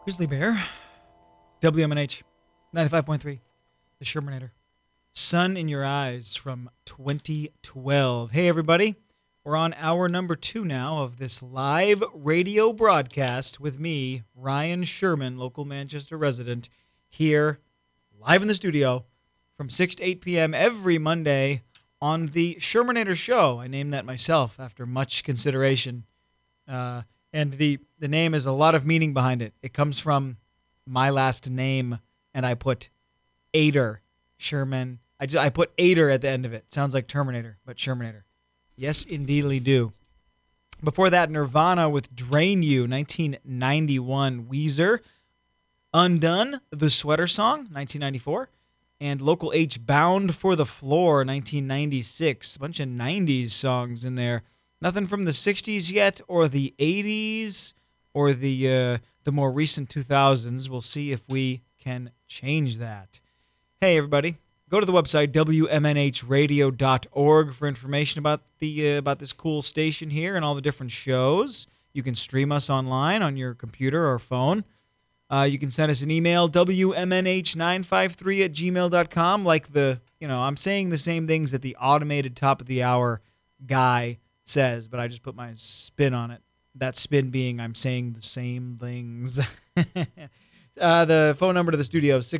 Grizzly Bear, WMNH 95.3, The Shermanator. Sun in Your Eyes from 2012. Hey, everybody. We're on hour number 2 now of this live radio broadcast with me, Ryan Sherman, local Manchester resident, here live in the studio from 6 to 8 p.m. every Monday on the Shermanator Show. I named that myself after much consideration. And the name has a lot of meaning behind it. It comes from my last name, and I put Ader, Sherman. I put Ader at the end of it. Sounds like Terminator, but Shermanator. Yes, indeedly do. Before that, Nirvana with Drain You, 1991. Weezer, Undone, The Sweater Song, 1994. And Local H, Bound for the Floor, 1996. A bunch of 90s songs in there. Nothing from the 60s yet, or the 80s, or the more recent 2000s. We'll see if we can change that. Hey, everybody. Go to the website, WMNHradio.org, for information about this cool station here and all the different shows. You can stream us online on your computer or phone. You can send us an email, WMNH953@gmail.com. I'm saying the same things that the automated top of the hour guy says, but I just put my spin on it. That spin being I'm saying the same things. The phone number to the studio is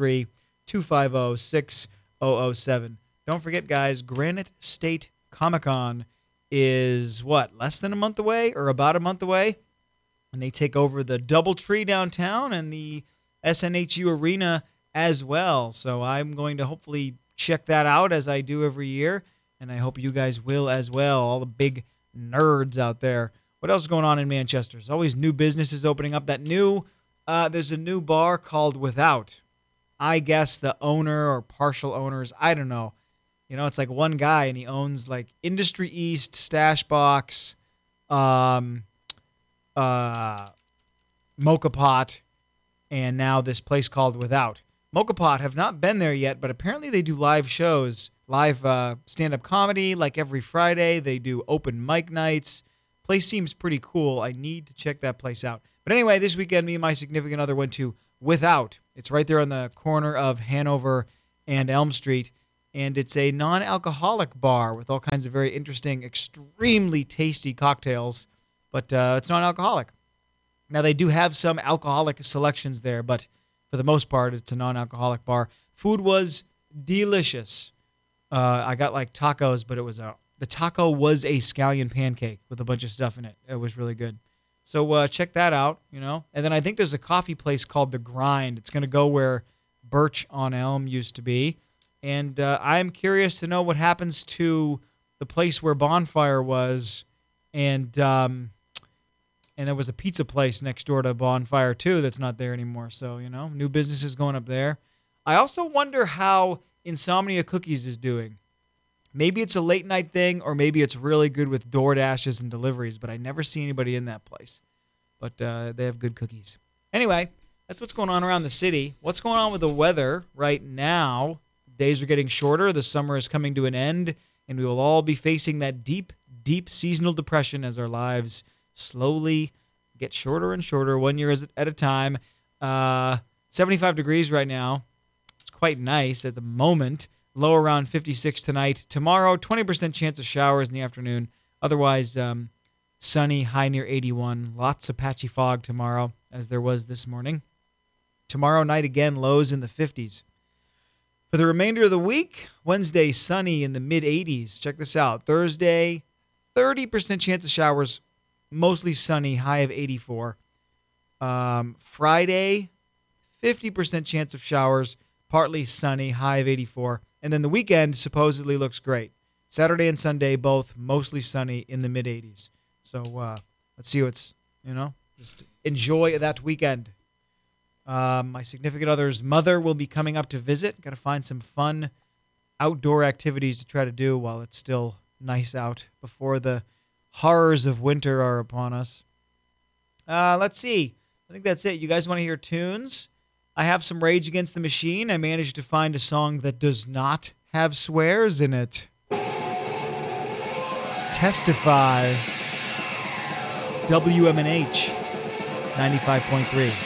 603-250-6007. Don't forget, guys, Granite State Comic-Con is, less than a month away or about a month away? And they take over the DoubleTree downtown and the SNHU Arena as well. So I'm going to hopefully check that out as I do every year, and I hope you guys will as well, all the big nerds out there. What else is going on in Manchester? There's always new businesses opening up. There's a new bar called Without. I guess the owner or partial owners, I don't know. It's like one guy, and he owns like Industry East, Stash Box, Mocha Pot, and now this place called Without. Mocha Pot have not been there yet, but apparently they do live shows, live stand-up comedy like every Friday. They do open mic nights. Place seems pretty cool. I need to check that place out. But anyway, this weekend, me and my significant other went to Without. It's right there on the corner of Hanover and Elm Street, and it's a non-alcoholic bar with all kinds of very interesting, extremely tasty cocktails, but it's non-alcoholic. Now, they do have some alcoholic selections there, but for the most part, it's a non-alcoholic bar. Food was delicious. I got like tacos, but the taco was a scallion pancake with a bunch of stuff in it. It was really good. So check that out, And then I think there's a coffee place called The Grind. It's going to go where Birch on Elm used to be. And I'm curious to know what happens to the place where Bonfire was. And there was a pizza place next door to Bonfire, too, that's not there anymore. So, new businesses going up there. I also wonder how Insomnia Cookies is doing. Maybe it's a late night thing, or maybe it's really good with DoorDashes and deliveries, but I never see anybody in that place. But they have good cookies. Anyway, that's what's going on around the city. What's going on with the weather right now? Days are getting shorter. The summer is coming to an end, and we will all be facing that deep, deep seasonal depression as our lives slowly get shorter and shorter, 1 year at a time. 75 degrees right now. It's quite nice at the moment. Low around 56 tonight. Tomorrow, 20% chance of showers in the afternoon. Otherwise, sunny, high near 81. Lots of patchy fog tomorrow, as there was this morning. Tomorrow night, again, lows in the 50s. For the remainder of the week, Wednesday, sunny in the mid-80s. Check this out. Thursday, 30% chance of showers, mostly sunny, high of 84. Friday, 50% chance of showers, partly sunny, high of 84. And then the weekend supposedly looks great. Saturday and Sunday, both mostly sunny in the mid-80s. So let's see what's, just enjoy that weekend. My significant other's mother will be coming up to visit. Got to find some fun outdoor activities to try to do while it's still nice out before the horrors of winter are upon us. Let's see. I think that's it. You guys want to hear tunes? I have some Rage Against the Machine. I managed to find a song that does not have swears in it. It's Testify. WMNH 95.3.